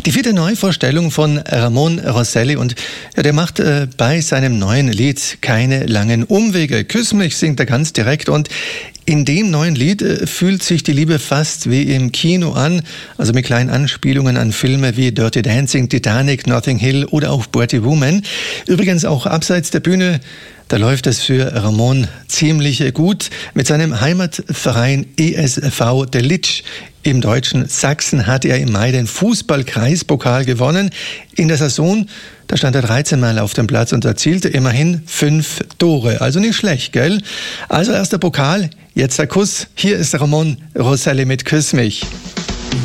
Die vierte Neuvorstellung von Ramon Rosselli und der macht bei seinem neuen Lied keine langen Umwege. Küss mich singt er ganz direkt und in dem neuen Lied fühlt sich die Liebe fast wie im Kino an, also mit kleinen Anspielungen an Filme wie Dirty Dancing, Titanic, Notting Hill oder auch Pretty Woman. Übrigens auch abseits der Bühne, da läuft es für Ramon ziemlich gut. Mit seinem Heimatverein ESV Delitzsch im deutschen Sachsen hat er im Mai den Fußball-Kreispokal gewonnen. In der Saison, da stand er 13 Mal auf dem Platz und erzielte immerhin 5 Tore. Also nicht schlecht, gell? Also erst der Pokal, jetzt der Kuss. Hier ist Ramon Rosselli mit Küss mich.